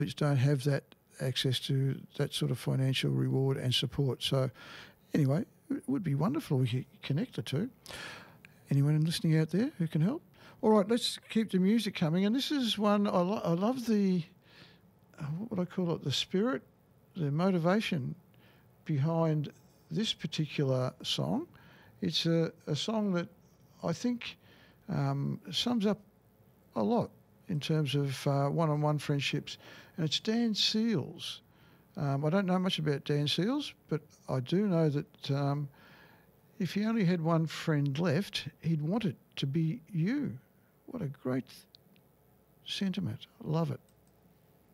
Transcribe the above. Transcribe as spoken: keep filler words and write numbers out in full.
which don't have that access to that sort of financial reward and support. So anyway, it would be wonderful if we could connect the two. Anyone listening out there who can help? All right, let's keep the music coming. And this is one, I, lo- I love the, uh, what would I call it, the spirit, the motivation behind this particular song. It's a, a song that I think um, sums up a lot in terms of uh, one-on-one friendships, and it's Dan Seals. Um, I don't know much about Dan Seals, but I do know that um, if he only had one friend left, he'd want it to be you. What a great sentiment. I love it.